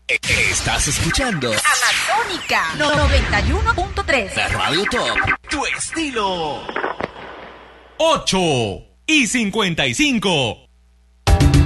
Estás escuchando Amazónica 91.3. la Radio Top. Tu estilo. 8:55.